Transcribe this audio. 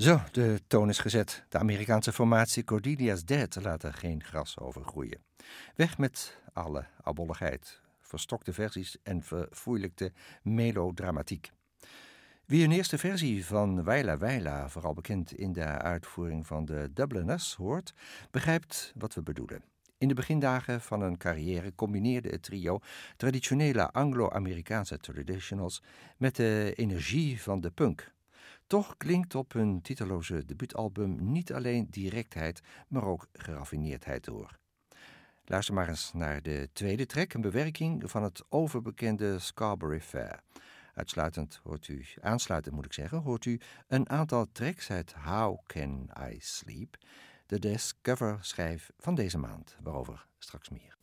Zo, de toon is gezet. De Amerikaanse formatie Cordelia's Dead laat er geen gras over groeien. Weg met alle oudbolligheid, verstokte versies en verfoeilijkte melodramatiek. Wie een eerste versie van Weila Weila, vooral bekend in de uitvoering van de Dubliners, hoort, begrijpt wat we bedoelen. In de begindagen van hun carrière combineerde het trio traditionele Anglo-Amerikaanse traditionals met de energie van de punk. Toch klinkt op hun titelloze debuutalbum niet alleen directheid, maar ook geraffineerdheid door. Luister maar eens naar de tweede track, een bewerking van het overbekende Scarborough Fair. Aansluitend hoort u een aantal tracks uit How Can I Sleep, de Discover-schijf van deze maand, waarover straks meer.